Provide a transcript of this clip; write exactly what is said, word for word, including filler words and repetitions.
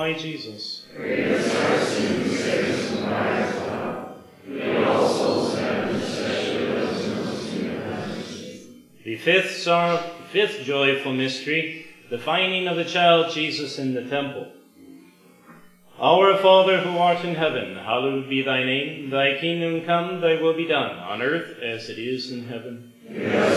my Jesus. Forgive us our sins, save us from the fire of hell. Lead all souls to heaven, especially those in most need of mercy. The fifth, sor- fifth joyful mystery, the finding of the child Jesus in the temple. Our Father who art in heaven, hallowed be thy name. Thy kingdom come, thy will be done, on earth as it is in heaven. Give us